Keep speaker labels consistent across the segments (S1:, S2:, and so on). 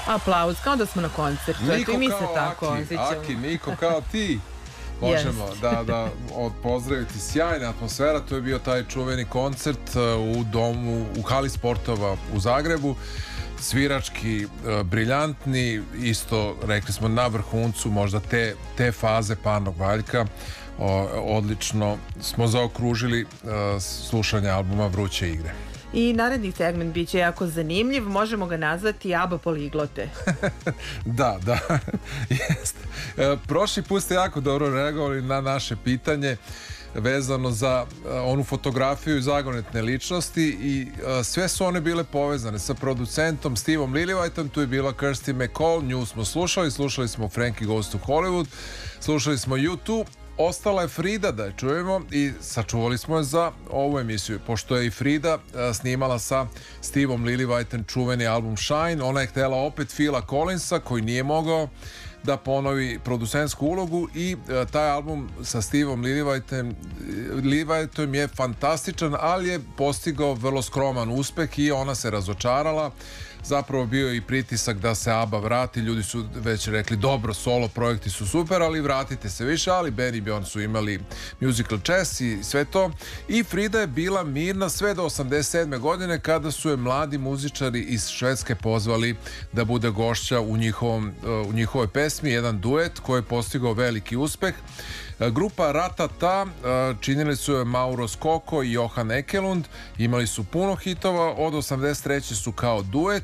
S1: Aplauz, kao da smo na koncertu.
S2: Niko
S1: I mi se
S2: kao
S1: tako osjećamo.
S2: Aki, Niko kao ti. Možemo da pozdraviti. Sjajna atmosfera, to je bio taj čuveni koncert u domu, u hali sportova u Zagrebu. Svirački, briljantni, isto rekli smo na vrhuncu možda te faze Parnog Valjka. Odlično smo zaokružili slušanje albuma Vruće igre.
S1: I naredni segment bit će jako zanimljiv, možemo ga nazvati ABBA poliglote.
S2: Da, jeste. Prošli put ste jako dobro reagovali na naše pitanje vezano za onu fotografiju iz Zagonetne ličnosti i sve su one bile povezane sa producentom Stevom Lillywhitom. Tu je bila Kirsty MacColl, nju smo slušali smo Frankie Goes to Hollywood, slušali smo U2. Ostala je Frida da je čujemo i sačuvali smo je za ovu emisiju. Pošto je i Frida snimala sa Stevom Lillywhitom čuveni album Shine, ona je htjela opet Phila Collinsa koji nije mogao da producentsku ulogu i taj album sa Stevom Lillywhitom je fantastičan, ali je postigao vrlo skroman uspeh i ona se razočarala. Zapravo bio je i pritisak da se ABBA vrati, ljudi su već rekli dobro, solo projekti su super, ali vratite se više, ali Ben i Bjorn su imali musical chess i sve to. I Frida je bila mirna sve do 87. godine kada su je mladi muzičari iz Švedske pozvali da bude gošća u njihovoj pesmi, jedan duet koji je postigao veliki uspeh. Grupa Ratata činili su je Mauro Scocco i Johan Ekelund, imali su puno hitova, od 83. su kao duet,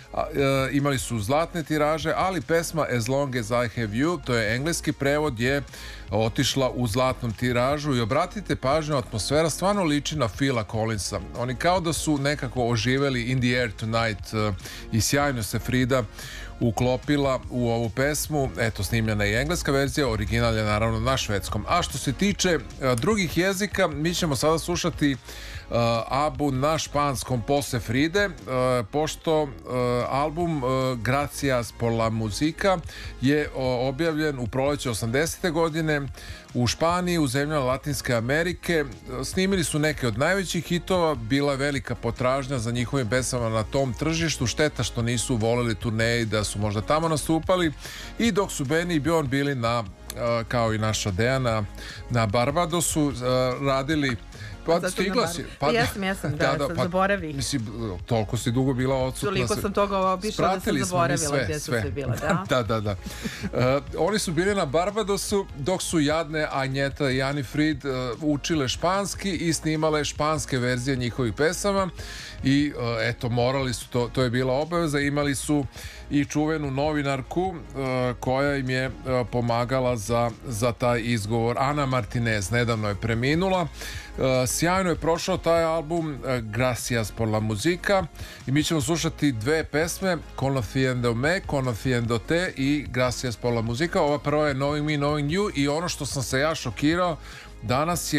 S2: imali su zlatne tiraže, ali pesma As Long As I Have You, to je engleski prevod, je otišla u zlatnom tiražu i obratite pažnju, atmosfera stvarno liči na Phila Collinsa. Oni kao da su nekako oživeli In the Air Tonight i sjajno se Frida uklopila u ovu pesmu. Eto, snimljena je engleska verzija, original je naravno na švedskom. A što se tiče drugih jezika, mi ćemo sada slušati ABBU na španskom posle Fride, pošto album Gracias por la Musica je objavljen u proleće 80. godine u Španiji, u zemljama Latinske Amerike. Snimili su neke od najvećih hitova, bila je velika potražnja za njihovim pesama na tom tržištu, šteta što nisu voleli turneji da su možda tamo nastupali. I dok su Benny i Bjorn bili kao i naša Dejana na Barbadosu, radili. Pa stigla si.
S1: Jesam, sad zaboravi.
S2: Mislim, toliko si dugo bila odsutna.
S1: Toliko sam toga obišla da sam zaboravila gdje su sve bila, da?
S2: Da. Oni su bili na Barbadosu dok su jadne Agneta i Anni Fried učile španski i snimale španske verzije njihovih pesama i eto, morali su, to je bila obaveza. Imali su i čuvenu novinarku koja im je pomagala za taj izgovor. Ana Martinez nedavno je preminula. Sjajno je prošao taj album Gracias por la Musica i mi ćemo slušati dve pesme, Conociendo me, Conociendo te i Gracias por la Musica. Ova prva je Knowing me, Knowing you i ono što sam se ja šokirao, danas je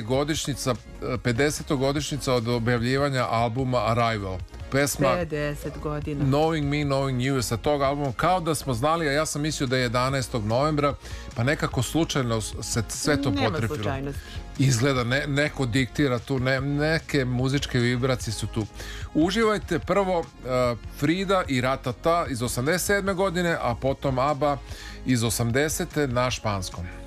S2: 50. godišnjica od objavljivanja albuma Arrival. Pesma
S1: 50 godina.
S2: Knowing me, Knowing you sa tog albuma, kao da smo znali, a ja sam mislio da je 11. novembra, pa nekako slučajno se sve to potrefilo.
S1: Nema slučajnosti.
S2: Izgleda, neko diktira tu, neke muzičke vibracije su tu. Uživajte prvo Frida i Ratata iz 87. godine, a potom ABBA iz 80. na španskom.